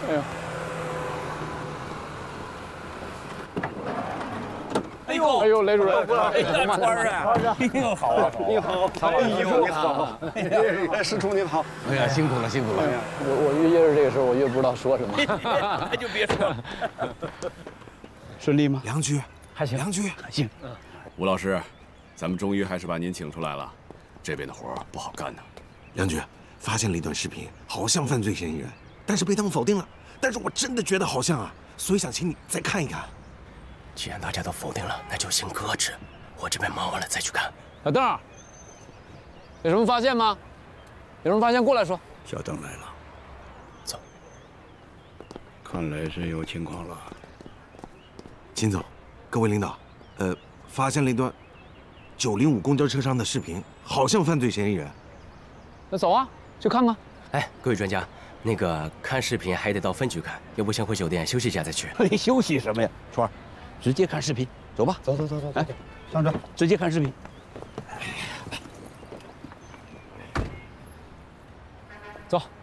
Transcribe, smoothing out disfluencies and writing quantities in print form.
哎呦， 哎呦，雷主任， 哎呀，川儿啊，你好啊， 你好，哎呦，你好，师叔您好。 哎呀，辛苦了，辛苦了。 我越是这个时候，我越不知道说什么。 那就别说了。 顺利吗？ 梁局， 还行， 梁局还行。 吴老师，咱们终于还是把您请出来了，这边的活不好干呢。 梁局，发现了一段视频，好像犯罪嫌疑人，但是被他们否定了。但是我真的觉得好像啊，所以想请你再看一看。 既然大家都否定了，那就先搁置，我这边忙完了再去看。 小邓，有什么发现吗？有什么发现过来说。 小邓来了， 走。 看来是有情况了。 秦总，各位领导，发现了一段905公交车上的视频，好像犯罪嫌疑人。 那走啊，去看看。 哎，各位专家，那个看视频还得到分局看，要不先回酒店休息一下再去。 你休息什么呀，川儿，直接看视频，走吧。 走， 哎，上车，直接看视频。 走。